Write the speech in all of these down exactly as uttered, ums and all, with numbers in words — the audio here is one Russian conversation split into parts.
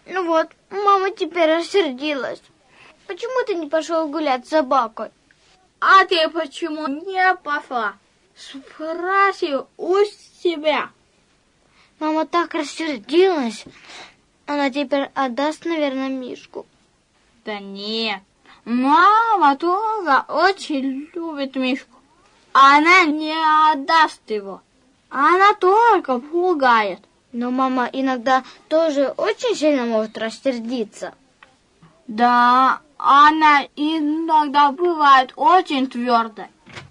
Ну вот, мама теперь рассердилась. Почему ты не пошел гулять с собакой? А ты почему не пошла? Спроси у себя. Мама так рассердилась. Она теперь отдаст, наверное, Мишку. Да нет. Мама тоже очень любит Мишку. Она не отдаст его. Она только пугает. Но мама иногда тоже очень сильно может рассердиться. Да, она иногда бывает очень твердой.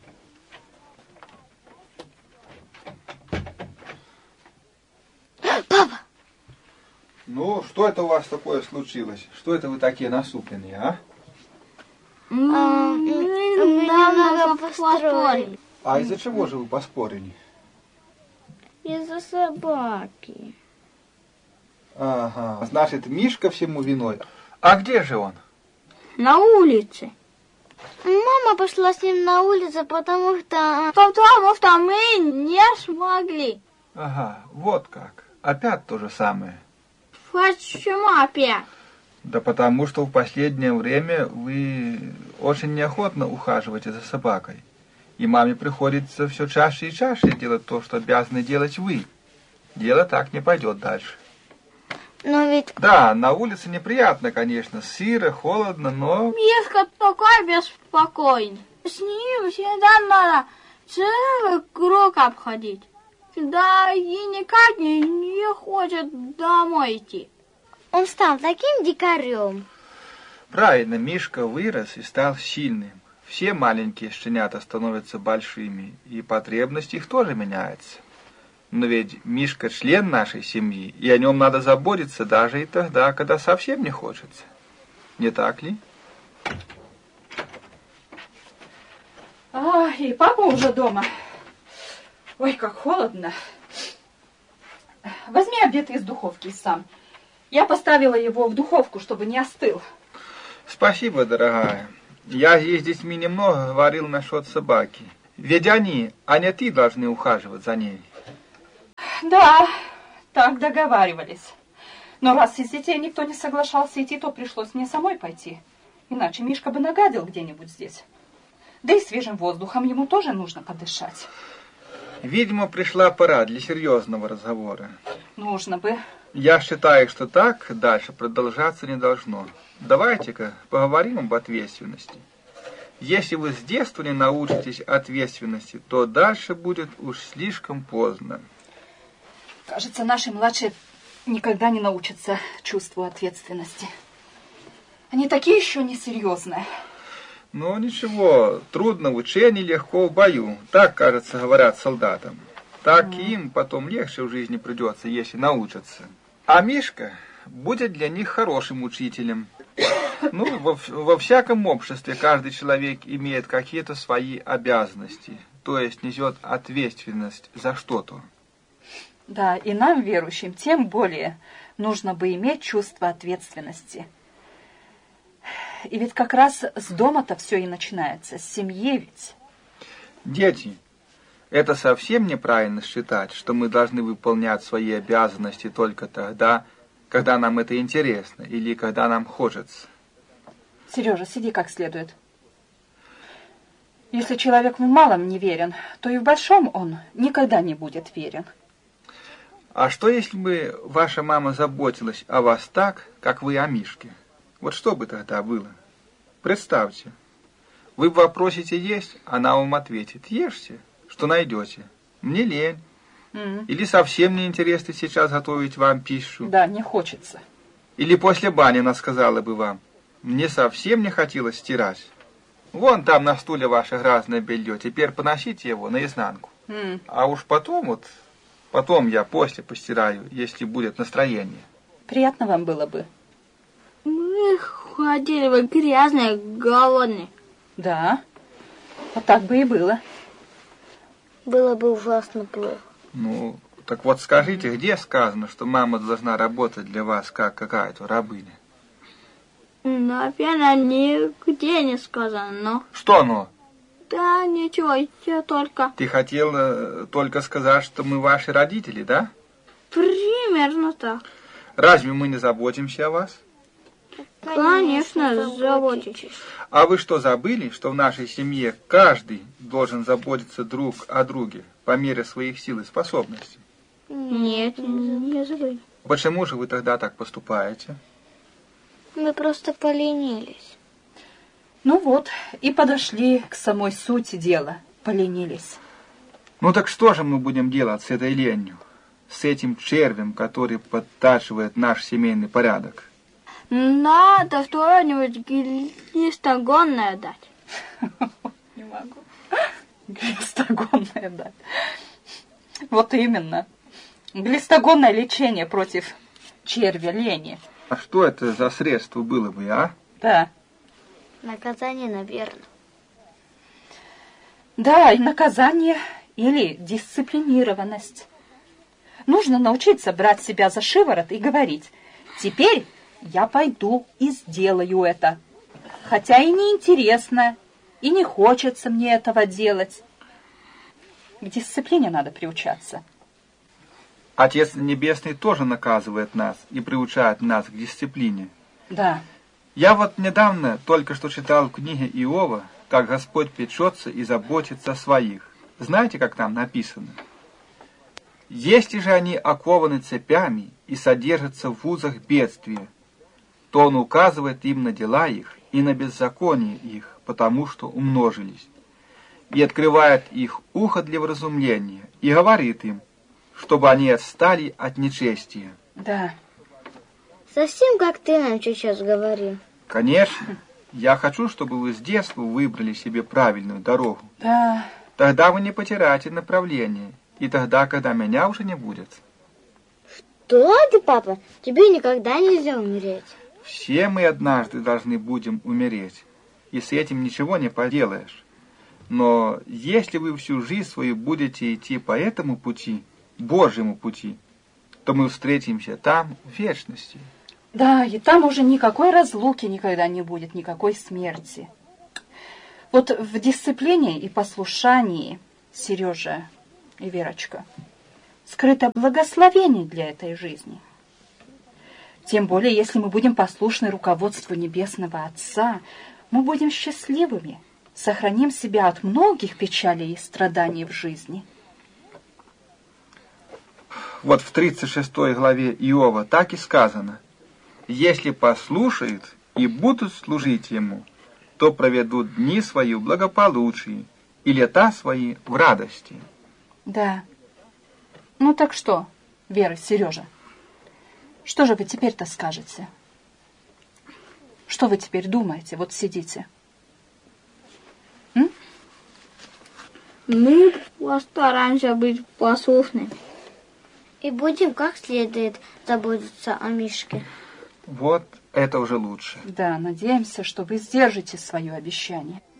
Папа! Ну, что это у вас такое случилось? Что это вы такие насупленные, а? А, мы немного поспорили. А из-за чего же вы поспорили? Из-за собаки. Ага, значит, Мишка всему виной. А где же он? На улице. Мама пошла с ним на улицу, потому что... Потому что мы не смогли. Ага, вот как. Опять то же самое. Почему опять? Да потому что в последнее время вы очень неохотно ухаживаете за собакой. И маме приходится все чаще и чаще делать то, что обязаны делать вы. Дело так не пойдет дальше. Но ведь... Да, на улице неприятно, конечно, сыро, холодно, но... Мишка такой беспокойный. С ним всегда надо целый круг обходить. Да и никак не, не хочет домой идти. Он стал таким дикарем. Правильно, Мишка вырос и стал сильным. Все маленькие щенята становятся большими, и потребность их тоже меняется. Но ведь Мишка член нашей семьи, и о нем надо заботиться даже и тогда, когда совсем не хочется. Не так ли? А, и папа уже дома. Ой, как холодно. Возьми обед из духовки сам. Я поставила его в духовку, чтобы не остыл. Спасибо, дорогая. Я здесь с детьми немного говорил насчет собаки. Ведь они, а не ты, должны ухаживать за ней. Да, так договаривались. Но раз из детей никто не соглашался идти, то пришлось мне самой пойти. Иначе Мишка бы нагадил где-нибудь здесь. Да и свежим воздухом ему тоже нужно подышать. Видимо, пришла пора для серьезного разговора. Нужно бы. Я считаю, что так дальше продолжаться не должно. Давайте-ка поговорим об ответственности. Если вы с детства не научитесь ответственности, то дальше будет уж слишком поздно. Кажется, наши младшие никогда не научатся чувству ответственности. Они такие еще несерьезные. Ну, ничего, трудно в учении, легко в бою. Так, кажется, говорят солдатам. Так mm. им потом легче в жизни придется, если научатся. А Мишка будет для них хорошим учителем. Ну, во, во всяком обществе каждый человек имеет какие-то свои обязанности, то есть несет ответственность за что-то. Да, и нам, верующим, тем более нужно бы иметь чувство ответственности. И ведь как раз с дома-то все и начинается, с семьи ведь. Дети, это совсем неправильно считать, что мы должны выполнять свои обязанности только тогда, когда нам это интересно или когда нам хочется. Сережа, сиди как следует. Если человек в малом не верен, то и в большом он никогда не будет верен. А что, если бы ваша мама заботилась о вас так, как вы о Мишке? Вот что бы тогда было? Представьте, вы попросите есть, она вам ответит: ешьте, что найдете. Мне лень. Mm-hmm. Или совсем не интересно сейчас готовить вам пищу. Да, не хочется. Или после бани она сказала бы вам: мне совсем не хотелось стирать. Вон там на стуле ваше грязное белье, теперь поносите его наизнанку. Mm. А уж потом вот, потом я после постираю, если будет настроение. Приятно вам было бы. Мы ходили бы грязные, голодные. Да, вот так бы и было. Было бы ужасно плохо. Ну, так вот скажите, где сказано, что мама должна работать для вас как какая-то рабыня? Наверное, нигде не сказано, но... Что но? Да, ничего, я только... Ты хотела только сказать, что мы ваши родители, да? Примерно так. Разве мы не заботимся о вас? Конечно, заботитесь. А вы что, забыли, что в нашей семье каждый должен заботиться друг о друге по мере своих сил и способностей? Нет, не забыли. Почему же вы тогда так поступаете? Мы просто поленились. Ну вот, и подошли к самой сути дела, поленились. Ну так что же мы будем делать с этой ленью? С этим червем, который подтачивает наш семейный порядок? Надо что-нибудь глистогонное дать. Не могу. Глистогонное дать. Вот именно. Глистогонное лечение против червя лени. А что это за средство было бы, а? Да. Наказание, наверное. Да, и наказание или дисциплинированность. Нужно научиться брать себя за шиворот и говорить: теперь я пойду и сделаю это. Хотя и не интересно, и не хочется мне этого делать. К дисциплине надо приучаться. Отец Небесный тоже наказывает нас и приучает нас к дисциплине. Да. Я вот недавно только что читал в книге Иова, как Господь печется и заботится о своих. Знаете, как там написано? Если же они окованы цепями и содержатся в узах бедствия, то Он указывает им на дела их и на беззаконие их, потому что умножились, и открывает их ухо для вразумления, и говорит им, чтобы они отстали от нечестия. Да. Совсем как ты нам сейчас говорил. Конечно. Я хочу, чтобы вы с детства выбрали себе правильную дорогу. Да. Тогда вы не потеряете направление. И тогда, когда меня уже не будет. Что ты, папа? Тебе никогда нельзя умереть. Все мы однажды должны будем умереть. И с этим ничего не поделаешь. Но если вы всю жизнь свою будете идти по этому пути, Божьему пути, то мы встретимся там в вечности. Да, и там уже никакой разлуки никогда не будет, никакой смерти. Вот в дисциплине и послушании, Сережа и Верочка, скрыто благословение для этой жизни. Тем более, если мы будем послушны руководству Небесного Отца, мы будем счастливыми, сохраним себя от многих печалей и страданий в жизни. Вот в тридцать шестой главе Иова так и сказано: «Если послушают и будут служить Ему, то проведут дни свои в благополучии и лета свои в радости». Да. Ну так что, Вера, Сережа, что же вы теперь-то скажете? Что вы теперь думаете? Вот сидите. М? Мы постараемся быть послушными. И будем как следует заботиться о Мишке. Вот это уже лучше. Да, надеемся, что вы сдержите свое обещание.